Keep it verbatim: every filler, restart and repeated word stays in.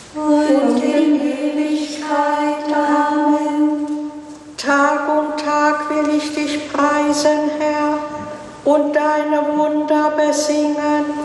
und in Ewigkeit. Amen. Tag um Tag will ich dich preisen, Herr, und deine Wunder besingen.